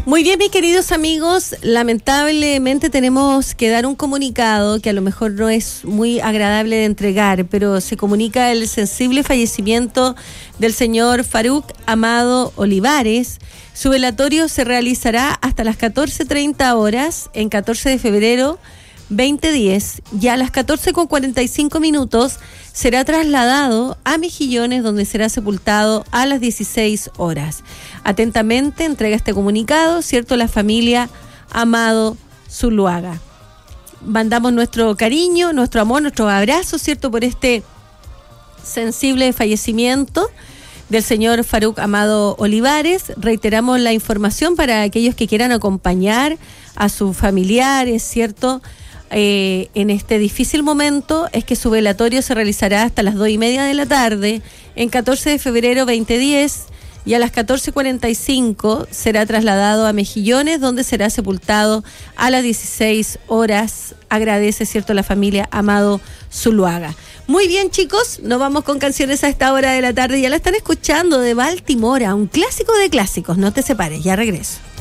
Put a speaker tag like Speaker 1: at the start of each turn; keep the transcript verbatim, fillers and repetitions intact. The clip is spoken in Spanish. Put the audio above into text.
Speaker 1: Muy bien, mis queridos amigos, lamentablemente tenemos que dar un comunicado que a lo mejor no es muy agradable de entregar, pero se comunica el sensible fallecimiento del señor Farouk Amado Olivares. Su velatorio se realizará hasta las catorce treinta horas en catorce de febrero veinte diez y a las catorce con cuarenta y cinco minutos será trasladado a Mejillones, donde será sepultado a las dieciséis horas. Atentamente entrega este comunicado, ¿cierto?, la familia Amado Zuluaga. Mandamos nuestro cariño, nuestro amor, nuestro abrazo, ¿cierto?, por este sensible fallecimiento del señor Farouk Amado Olivares. Reiteramos la información para aquellos que quieran acompañar a sus familiares, ¿cierto?, Eh, en este difícil momento, es que su velatorio se realizará hasta las dos y media de la tarde en catorce de febrero veinte diez y a las catorce cuarenta y cinco será trasladado a Mejillones, donde será sepultado a las dieciséis horas. Agradece, cierto, la familia Amado Zuluaga. Muy bien, chicos, nos vamos con canciones a esta hora de la tarde. Ya la están escuchando de Baltimora, un clásico de clásicos. No te separes, ya regreso.